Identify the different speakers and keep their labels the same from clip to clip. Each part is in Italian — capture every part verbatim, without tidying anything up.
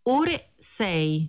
Speaker 1: ore sei.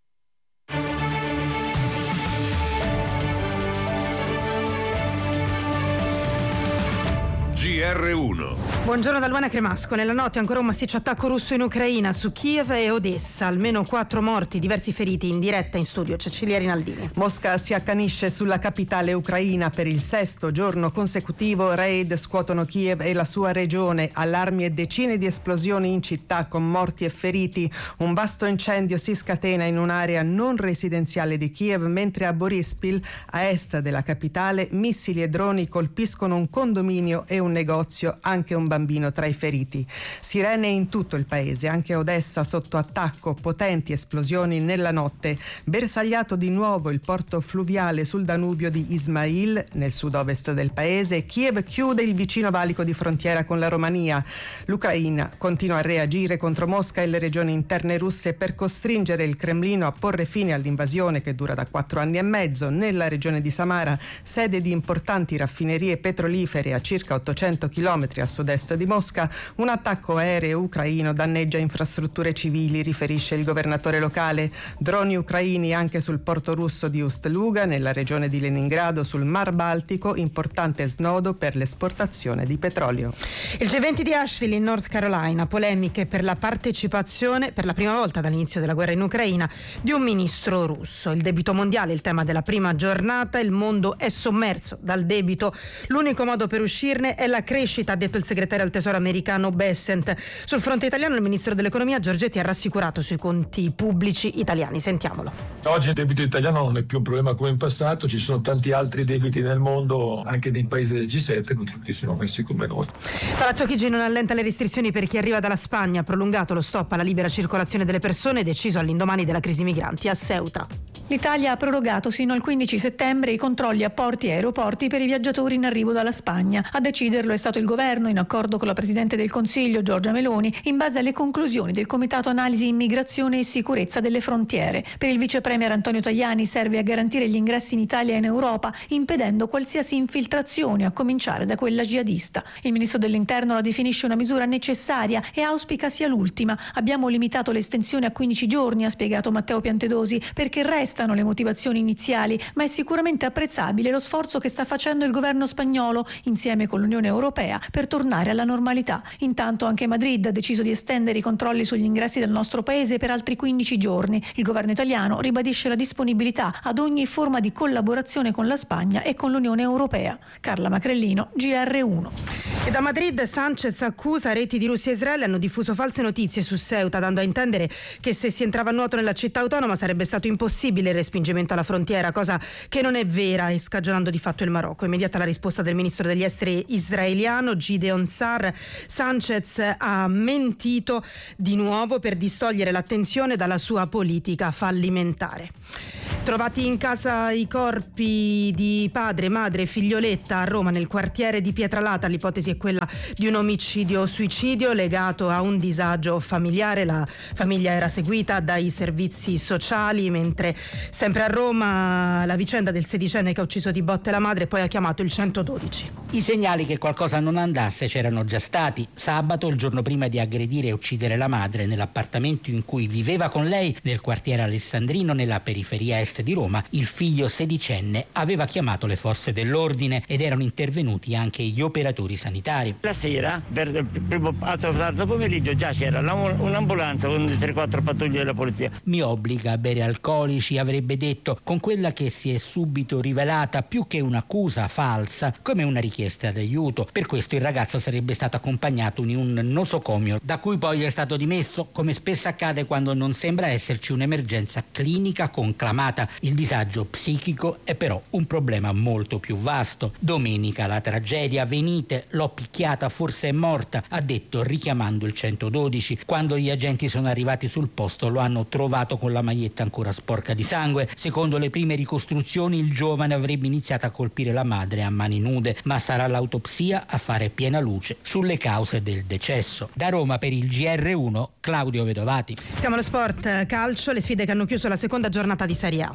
Speaker 2: G R uno.
Speaker 3: Buongiorno da Luana Cremasco. Nella notte ancora un massiccio attacco russo in Ucraina su Kiev e Odessa. Almeno quattro morti, diversi feriti. In diretta in studio Cecilia Rinaldini.
Speaker 4: Mosca si accanisce sulla capitale ucraina. Per il sesto giorno consecutivo raid scuotono Kiev e la sua regione. Allarmi e decine di esplosioni in città con morti e feriti. Un vasto incendio si scatena in un'area non residenziale di Kiev, mentre a Borispil, a est della capitale, missili e droni colpiscono un condominio e un negozio, anche un bambino tra i feriti. Sirene in tutto il paese, anche Odessa sotto attacco, potenti esplosioni nella notte. Bersagliato di nuovo il porto fluviale sul Danubio di Ismail, nel sud-ovest del paese. Kiev chiude il vicino valico di frontiera con la Romania. L'Ucraina continua a reagire contro Mosca e le regioni interne russe per costringere il Cremlino a porre fine all'invasione che dura da quattro anni e mezzo nella regione di Samara, sede di importanti raffinerie petrolifere a circa ottocento chilometri a sud-est di Mosca. Un attacco aereo ucraino danneggia infrastrutture civili, riferisce il governatore locale. Droni ucraini anche sul porto russo di Ust-Luga, nella regione di Leningrado, sul Mar Baltico, importante snodo per l'esportazione di petrolio.
Speaker 3: Il G venti di Asheville in North Carolina, polemiche per la partecipazione, per la prima volta dall'inizio della guerra in Ucraina, di un ministro russo. Il debito mondiale, il tema della prima giornata. Il mondo è sommerso dal debito. L'unico modo per uscirne è la crescita, ha detto il segretario al tesoro americano Bessent. Sul fronte italiano il ministro dell'economia Giorgetti ha rassicurato sui conti pubblici italiani. Sentiamolo.
Speaker 5: Oggi il debito italiano non è più un problema come in passato, ci sono tanti altri debiti nel mondo, anche nei paesi del G sette, non tutti sono messi come noi.
Speaker 3: Palazzo Chigi non allenta le restrizioni per chi arriva dalla Spagna, ha prolungato lo stop alla libera circolazione delle persone, deciso all'indomani della crisi migranti a Ceuta.
Speaker 6: L'Italia ha prorogato sino al quindici settembre i controlli a porti e aeroporti per i viaggiatori in arrivo dalla Spagna. A deciderlo è stato il governo, in accordo con la Presidente del Consiglio Giorgia Meloni, in base alle conclusioni del Comitato Analisi Immigrazione e Sicurezza delle Frontiere. Per il vice premier Antonio Tajani serve a garantire gli ingressi in Italia e in Europa, impedendo qualsiasi infiltrazione, a cominciare da quella jihadista. Il ministro dell'Interno la definisce una misura necessaria e auspica sia l'ultima. Abbiamo limitato l'estensione a quindici giorni, ha spiegato Matteo Piantedosi, perché restano le motivazioni iniziali, ma è sicuramente apprezzabile lo sforzo che sta facendo il governo spagnolo, insieme con l'Unione Europea, per tornare alla normalità. Intanto anche Madrid ha deciso di estendere i controlli sugli ingressi del nostro paese per altri quindici giorni. Il governo italiano ribadisce la disponibilità ad ogni forma di collaborazione con la Spagna e con l'Unione Europea. Carla Macrellino, G R uno.
Speaker 3: E da Madrid Sanchez accusa reti di Russia e Israele hanno diffuso false notizie su Ceuta, dando a intendere che se si entrava a nuoto nella città autonoma sarebbe stato impossibile il respingimento alla frontiera, cosa che non è vera, e scagionando di fatto il Marocco. Immediata la risposta del ministro degli esteri israeliano Gideon Sar. Sanchez ha mentito di nuovo per distogliere l'attenzione dalla sua politica fallimentare. Trovati in casa i corpi di padre, madre e figlioletta a Roma, nel quartiere di Pietralata. L'ipotesi è quella di un omicidio-suicidio legato a un disagio familiare. La famiglia era seguita dai servizi sociali, mentre sempre a Roma la vicenda del sedicenne che ha ucciso di botte la madre poi ha chiamato il centododici.
Speaker 7: I segnali che qualcosa non andasse c'erano già stati. Sabato, il giorno prima di aggredire e uccidere la madre nell'appartamento in cui viveva con lei nel quartiere Alessandrino, nella periferia est di Roma, il figlio sedicenne aveva chiamato le forze dell'ordine ed erano intervenuti anche gli operatori sanitari.
Speaker 8: La sera, per il primo tardo pomeriggio, già c'era un'ambulanza con tre quattro pattuglie della polizia.
Speaker 7: Mi obbliga a bere alcolici, avrebbe detto, con quella che si è subito rivelata più che un'accusa falsa come una richiesta d'aiuto. Per questo il ragazzo sarebbe stato accompagnato in un nosocomio, da cui poi è stato dimesso, come spesso accade quando non sembra esserci un'emergenza clinica conclamata. Il disagio psichico è però un problema molto più vasto. Domenica la tragedia: venite, l'ho picchiata, forse è morta, ha detto richiamando il centododici. Quando gli agenti sono arrivati sul posto lo hanno trovato con la maglietta ancora sporca di sangue. Secondo le prime ricostruzioni il giovane avrebbe iniziato a colpire la madre a mani nude, ma sarà l'autopsia a fare piena luce sulle cause del decesso. Da Roma per il G R uno, Claudio Vedovati.
Speaker 3: Siamo allo sport calcio, le sfide che hanno chiuso la seconda giornata di Serie A.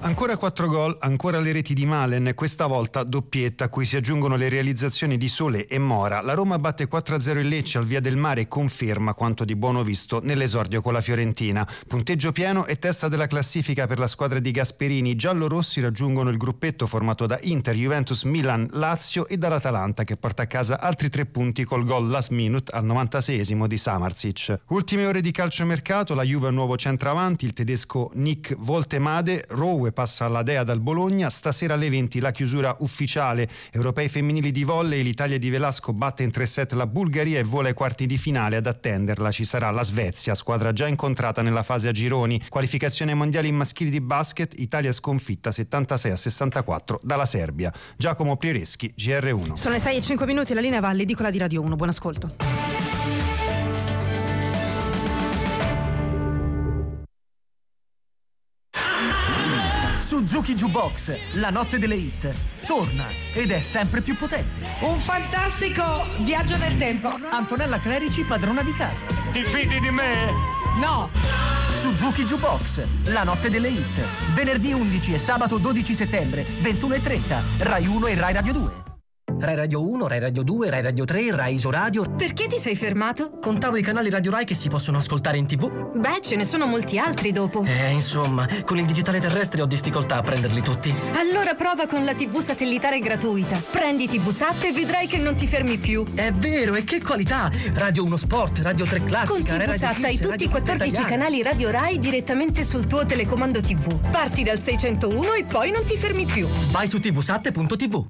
Speaker 1: Ancora quattro gol, ancora le reti di Malen, questa volta doppietta a cui si aggiungono le realizzazioni di Sole e Mora. La Roma batte quattro a zero il Lecce al Via del Mare e conferma quanto di buono visto nell'esordio con la Fiorentina. Punteggio pieno e testa della classifica per la squadra di Gasperini. I giallorossi raggiungono il gruppetto formato da Inter, Juventus, Milan, Lazio e dall'Atalanta, che porta a casa altri tre punti col gol last minute al novantaseiesimo di Samardzic. Ultime ore di calciomercato, la Juve ha un nuovo centravanti, il tedesco Nick Woltemade. Rowe passa alla Dea dal Bologna. Stasera alle venti la chiusura ufficiale. Europei femminili di volley, l'Italia di Velasco batte in tre set la Bulgaria e vola ai quarti di finale. Ad attenderla ci sarà la Svezia, squadra già incontrata nella fase a gironi. Qualificazione mondiale in maschili di basket, Italia sconfitta settantasei a sessantaquattro dalla Serbia. Giacomo Priereschi, G R uno.
Speaker 3: Sono le sei e cinque minuti, la linea va all'edicola di Radio uno. Buon ascolto.
Speaker 2: Suzuki Jukebox, la notte delle hit, torna ed è sempre più potente.
Speaker 9: Un fantastico viaggio nel tempo.
Speaker 2: Antonella Clerici, padrona di casa.
Speaker 8: Ti fidi di me?
Speaker 9: No.
Speaker 2: Suzuki Jukebox, la notte delle hit, venerdì undici e sabato dodici settembre, ventuno e trenta, Rai uno e Rai Radio due. Rai Radio uno, Rai Radio due, Rai Radio tre, Rai Isoradio.
Speaker 10: Perché ti sei fermato?
Speaker 2: Contavo i canali Radio Rai che si possono ascoltare in tv.
Speaker 10: Beh, ce ne sono molti altri dopo.
Speaker 2: Eh, insomma, con il digitale terrestre ho difficoltà a prenderli tutti.
Speaker 10: Allora prova con la tivù satellitare gratuita. Prendi tivusat e vedrai che non ti fermi più.
Speaker 2: È vero, e che qualità! Radio uno Sport, Radio tre Classica,
Speaker 10: con tivusat hai tutti i quattordici canali Radio Rai direttamente sul tuo telecomando tivù. Parti dal seicentouno e poi non ti fermi più.
Speaker 2: Vai su tivusat punto tivù.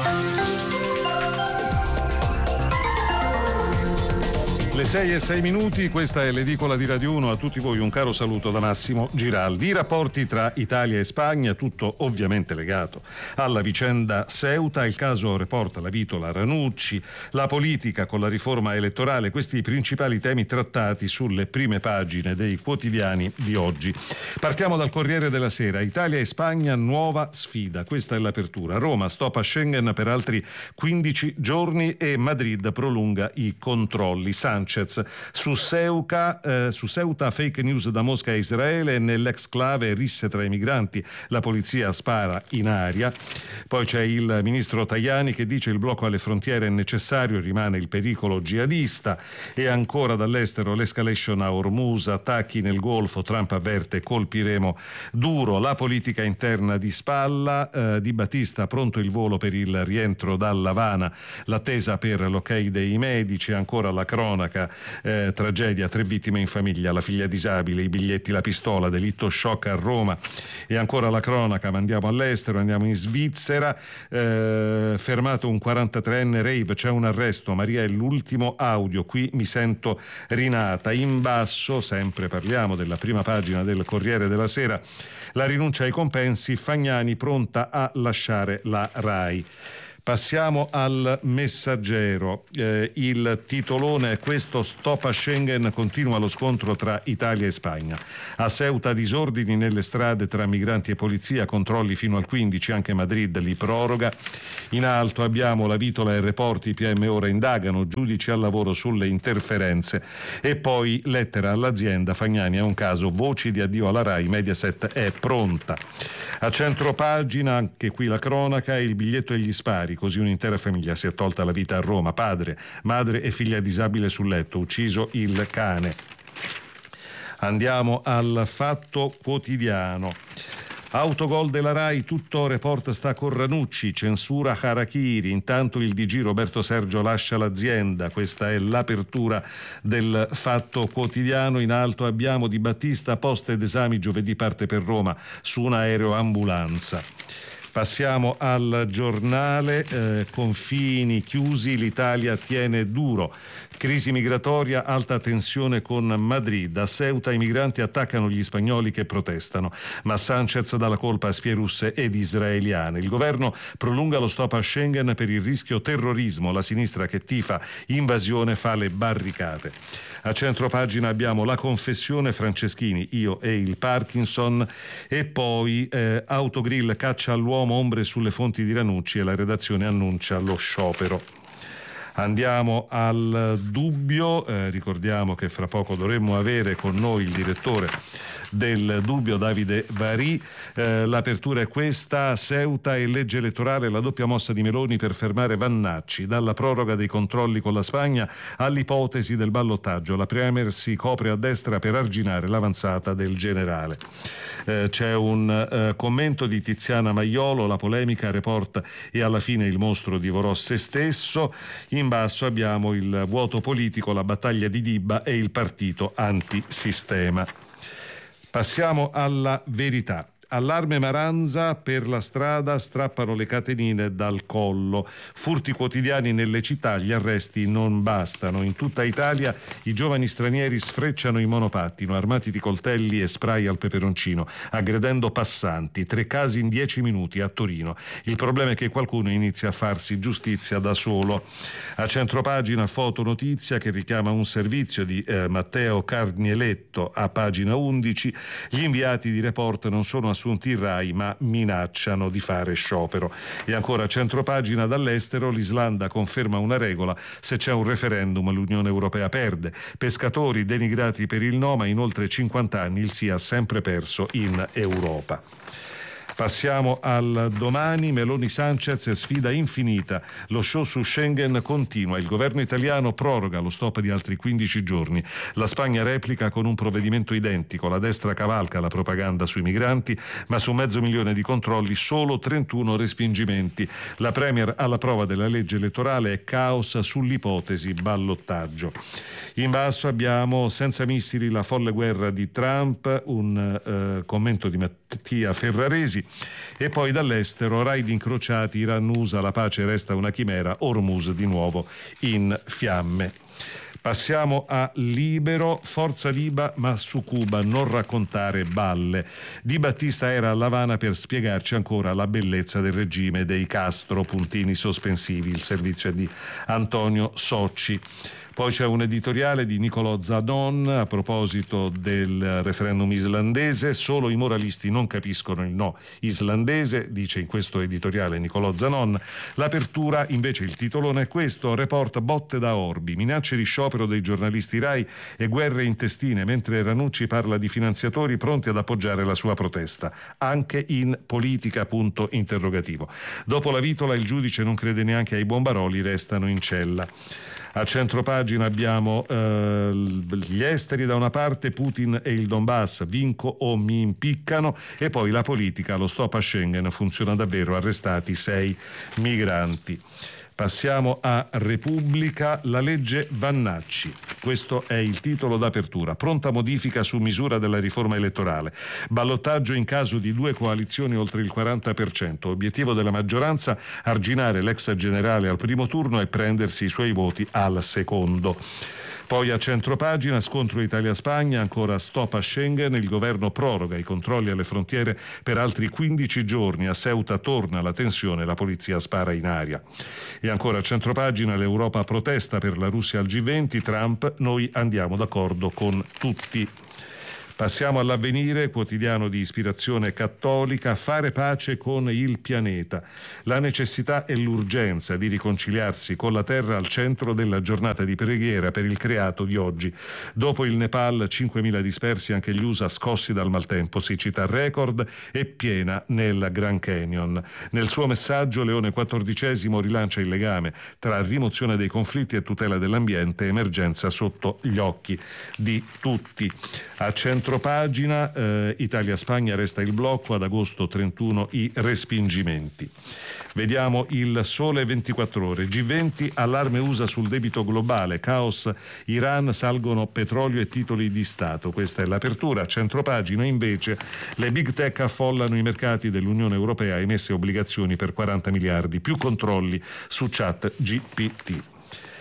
Speaker 11: Le sei e sei minuti, questa è l'edicola di Radio uno. A tutti voi un caro saluto da Massimo Giraldi. I rapporti tra Italia e Spagna, tutto ovviamente legato alla vicenda Ceuta, il caso Reporta, la Vitola, Ranucci, la politica con la riforma elettorale, questi i principali temi trattati sulle prime pagine dei quotidiani di oggi. Partiamo dal Corriere della Sera. Italia e Spagna, nuova sfida. Questa è l'apertura. Roma stop a Schengen per altri quindici giorni e Madrid prolunga i controlli. Sanchez su Ceuta, eh, su Ceuta, fake news da Mosca e Israele, nell'exclave risse tra i migranti, la polizia spara in aria. Poi c'è il ministro Tajani che dice il blocco alle frontiere è necessario, rimane il pericolo jihadista. E ancora dall'estero l'escalation a Hormuz, attacchi nel Golfo, Trump avverte colpiremo duro. La politica interna di spalla, eh, Di Battista pronto il volo per il rientro dall'Havana, l'attesa per l'ok dei medici. Ancora la cronaca, eh, tragedia, tre vittime in famiglia, la figlia disabile, i biglietti, la pistola, delitto shock a Roma. E ancora la cronaca, ma andiamo all'estero, andiamo in Svizzera, eh, fermato un quarantatreenne rave, c'è un arresto, Maria è l'ultimo audio, qui mi sento rinata. In basso, sempre parliamo della prima pagina del Corriere della Sera, la rinuncia ai compensi, Fagnani pronta a lasciare la Rai. Passiamo al Messaggero, eh, il titolone è questo: stop a Schengen, continua lo scontro tra Italia e Spagna. A Ceuta disordini nelle strade tra migranti e polizia, controlli fino al quindici, anche Madrid li proroga. In alto abbiamo la Vitola e Reporti, i P M ora indagano, giudici al lavoro sulle interferenze. E poi lettera all'azienda, Fagnani è un caso, voci di addio alla Rai, Mediaset è pronta. A centropagina, anche qui la cronaca, il biglietto e gli spari, così un'intera famiglia si è tolta la vita a Roma, padre, madre e figlia disabile sul letto, ucciso il cane. Andiamo al Fatto Quotidiano. Autogol della Rai, tutto Report sta con Ranucci, censura Harachiri, intanto il D G Roberto Sergio lascia l'azienda. Questa è l'apertura del Fatto Quotidiano. In alto abbiamo Di Battista, poste ed esami giovedì parte per Roma su un aereo ambulanza. Passiamo al Giornale, eh, confini chiusi, l'Italia tiene duro. Crisi migratoria, alta tensione con Madrid. A Ceuta i migranti attaccano gli spagnoli che protestano, ma Sanchez dà la colpa a spie russe ed israeliane. Il governo prolunga lo stop a Schengen per il rischio terrorismo. La sinistra che tifa invasione fa le barricate. A centropagina abbiamo la confessione Franceschini, io e il Parkinson, e poi eh, Autogrill caccia all'uomo, ombre sulle fonti di Ranucci e la redazione annuncia lo sciopero. Andiamo al Dubbio, eh, ricordiamo che fra poco dovremmo avere con noi il direttore del Dubbio, Davide Varì. Eh, l'apertura è questa: Ceuta e legge elettorale, la doppia mossa di Meloni per fermare Vannacci, dalla proroga dei controlli con la Spagna all'ipotesi del ballottaggio. La Premier si copre a destra per arginare l'avanzata del generale. Eh, c'è un eh, commento di Tiziana Maiolo, la polemica, report e alla fine il mostro divorò se stesso. In basso abbiamo il vuoto politico, la battaglia di Dibba e il partito antisistema. Passiamo alla Verità. Allarme Maranza, per la strada strappano le catenine dal collo. Furti quotidiani nelle città, gli arresti non bastano. In tutta Italia i giovani stranieri sfrecciano in monopattino, armati di coltelli e spray al peperoncino, aggredendo passanti. Tre casi in dieci minuti a Torino. Il problema è che qualcuno inizia a farsi giustizia da solo. A centropagina fotonotizia che richiama un servizio di eh, Matteo Carnieletto a pagina undici. Gli inviati di Report non sono assunti in Rai ma minacciano di fare sciopero. E ancora centropagina dall'estero, l'Islanda conferma una regola: se c'è un referendum l'Unione Europea perde. Pescatori denigrati per il no, ma in oltre cinquanta anni il sì ha sempre perso in Europa. Passiamo al Domani. Meloni Sanchez, sfida infinita. Lo show su Schengen continua. Il governo italiano proroga lo stop di altri quindici giorni. La Spagna replica con un provvedimento identico. La destra cavalca la propaganda sui migranti, ma su mezzo milione di controlli solo trentuno respingimenti. La Premier alla prova della legge elettorale e caos sull'ipotesi ballottaggio. In basso abbiamo senza missili la folle guerra di Trump, un eh, commento di Mattia Ferraresi. E poi dall'estero, raid incrociati, Iran-U S A, la pace resta una chimera, Hormuz di nuovo in fiamme. Passiamo a Libero. Forza Liba, ma su Cuba non raccontare balle. Di Battista era a L'Avana per spiegarci ancora la bellezza del regime dei Castro, puntini sospensivi. Il servizio è di Antonio Socci. Poi c'è un editoriale di Nicolò Zadon a proposito del referendum islandese. Solo i moralisti non capiscono il no islandese, dice in questo editoriale Nicolò Zanon. L'apertura, invece, il titolone è questo: report botte da Orbi, minacce di sciopero dei giornalisti Rai e guerre intestine, mentre Ranucci parla di finanziatori pronti ad appoggiare la sua protesta, anche in politica, punto interrogativo. Dopo la vitola il giudice non crede neanche ai bombaroli, restano in cella. A centropagina abbiamo eh, gli esteri da una parte, Putin e il Donbass, vinco o mi impiccano, e poi la politica, lo stop a Schengen funziona davvero, arrestati sei migranti. Passiamo a Repubblica. La legge Vannacci, questo è il titolo d'apertura. Pronta modifica su misura della riforma elettorale. Ballottaggio in caso di due coalizioni oltre il quaranta per cento. Obiettivo della maggioranza: arginare l'ex generale al primo turno e prendersi i suoi voti al secondo. Poi a centropagina, scontro Italia-Spagna, ancora stop a Schengen, il governo proroga i controlli alle frontiere per altri quindici giorni, a Ceuta torna la tensione, la polizia spara in aria. E ancora a centropagina, l'Europa protesta per la Russia al G venti, Trump, noi andiamo d'accordo con tutti. Passiamo all'Avvenire, quotidiano di ispirazione cattolica. Fare pace con il pianeta. La necessità e l'urgenza di riconciliarsi con la terra al centro della giornata di preghiera per il creato di oggi. Dopo il Nepal, cinquemila dispersi, anche gli U S A scossi dal maltempo, siccità record e piena nel Grand Canyon. Nel suo messaggio Leone quattordicesimo rilancia il legame tra rimozione dei conflitti e tutela dell'ambiente, emergenza sotto gli occhi di tutti. A centropagina, eh, Italia-Spagna resta il blocco, ad agosto trentuno i respingimenti. Vediamo il Sole ventiquattro Ore. G venti, allarme U S A sul debito globale, caos Iran, salgono petrolio e titoli di Stato. Questa è l'apertura. A centropagina invece le big tech affollano i mercati dell'Unione Europea, emesse obbligazioni per quaranta miliardi, più controlli su chat G P T.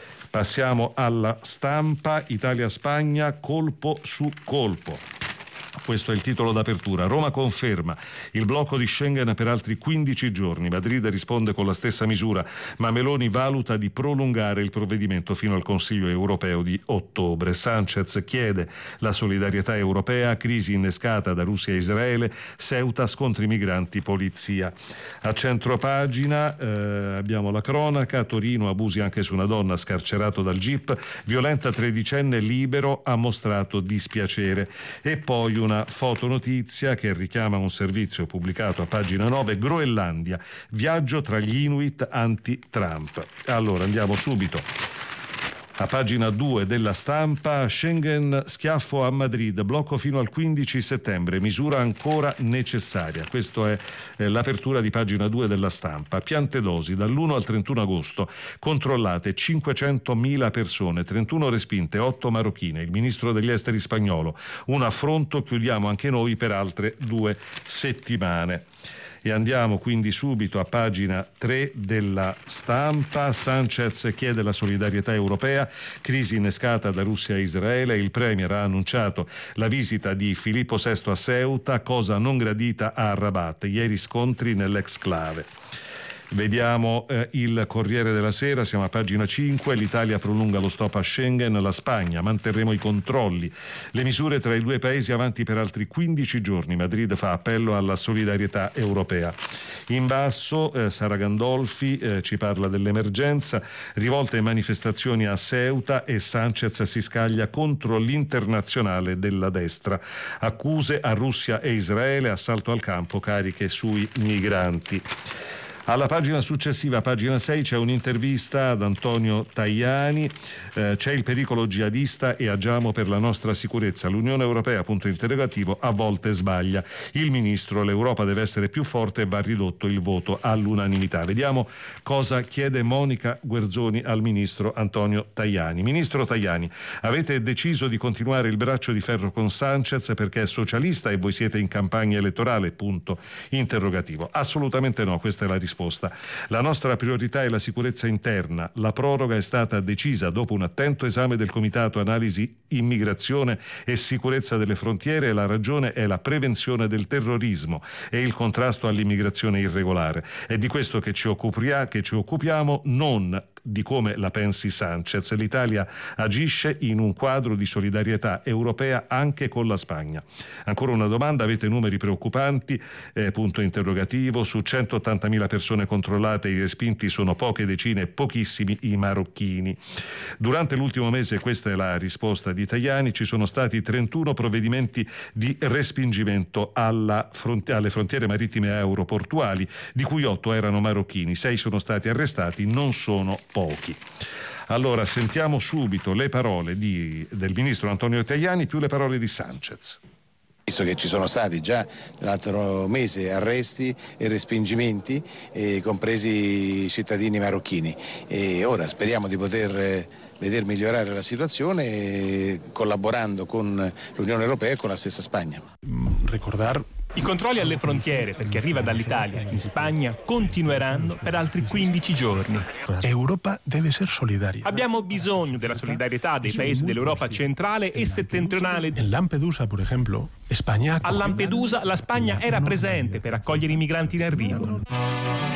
Speaker 11: Passiamo alla Stampa. Italia-Spagna, colpo su colpo. Questo è il titolo d'apertura. Roma conferma il blocco di Schengen per altri quindici giorni. Madrid risponde con la stessa misura, ma Meloni valuta di prolungare il provvedimento fino al Consiglio europeo di ottobre. Sanchez chiede la solidarietà europea, crisi innescata da Russia e Israele, Ceuta, scontri migranti, polizia. A centropagina eh, abbiamo la cronaca, Torino, abusi anche su una donna, scarcerato dal G I P, violenta tredicenne, libero, ha mostrato dispiacere. E poi una fotonotizia che richiama un servizio pubblicato a pagina nove, Groenlandia, viaggio tra gli Inuit anti-Trump. Allora andiamo subito a pagina due della Stampa. Schengen, schiaffo a Madrid, blocco fino al quindici settembre, misura ancora necessaria. Questa è eh, l'apertura di pagina due della Stampa. Piantedosi, dall'primo al trentuno agosto controllate cinquecentomila persone, trentuno respinte, otto marocchine. Il ministro degli esteri spagnolo: un affronto, chiudiamo anche noi per altre due settimane. E andiamo quindi subito a pagina tre della Stampa. Sanchez chiede la solidarietà europea, crisi innescata da Russia e Israele. Il premier ha annunciato la visita di Filippo sesto a Ceuta, cosa non gradita a Rabat. Ieri scontri nell'exclave. Vediamo eh, il Corriere della Sera, siamo a pagina cinque, l'Italia prolunga lo stop a Schengen, la Spagna, manterremo i controlli, le misure tra i due paesi avanti per altri quindici giorni, Madrid fa appello alla solidarietà europea. In basso eh, Sara Gandolfi eh, ci parla dell'emergenza, rivolte e manifestazioni a Ceuta e Sanchez si scaglia contro l'internazionale della destra, accuse a Russia e Israele, assalto al campo, cariche sui migranti. Alla pagina successiva, pagina sei, c'è un'intervista ad Antonio Tajani, eh, c'è il pericolo jihadista e agiamo per la nostra sicurezza. L'Unione Europea, punto interrogativo, a volte sbaglia. Il ministro, l'Europa deve essere più forte e va ridotto il voto all'unanimità. Vediamo cosa chiede Monica Guerzoni al ministro Antonio Tajani. Ministro Tajani, avete deciso di continuare il braccio di ferro con Sanchez perché è socialista e voi siete in campagna elettorale, punto interrogativo. Assolutamente no, questa è la risposta. La nostra priorità è la sicurezza interna. La proroga è stata decisa dopo un attento esame del Comitato Analisi Immigrazione e Sicurezza delle Frontiere e la ragione è la prevenzione del terrorismo e il contrasto all'immigrazione irregolare. È di questo che ci occupiamo, che ci occupiamo, non di come la pensi Sanchez. L'Italia agisce in un quadro di solidarietà europea anche con la Spagna. Ancora una domanda, avete numeri preoccupanti? Eh, punto interrogativo. Su centottantamila persone controllate i respinti sono poche decine, pochissimi i marocchini. Durante l'ultimo mese, questa è la risposta di Tajani, ci sono stati trentuno provvedimenti di respingimento alla front- alle frontiere marittime aeroportuali, di cui otto erano marocchini, sei sono stati arrestati, non sono pochi. Allora sentiamo subito le parole di, del ministro Antonio Tajani più le parole di Sanchez.
Speaker 12: Visto che ci sono stati già l'altro mese arresti e respingimenti, eh, compresi cittadini marocchini, e ora speriamo di poter eh, veder migliorare la situazione eh, collaborando con l'Unione Europea e con la stessa Spagna.
Speaker 13: Ricordar I controlli alle frontiere per chi arriva dall'Italia in Spagna continueranno per altri quindici giorni.
Speaker 14: Europa deve essere solidaria.
Speaker 13: Abbiamo bisogno della solidarietà dei paesi dell'Europa centrale e settentrionale.
Speaker 14: In Lampedusa, per esempio, Spagna...
Speaker 13: A Lampedusa la Spagna era presente per accogliere i migranti in arrivo.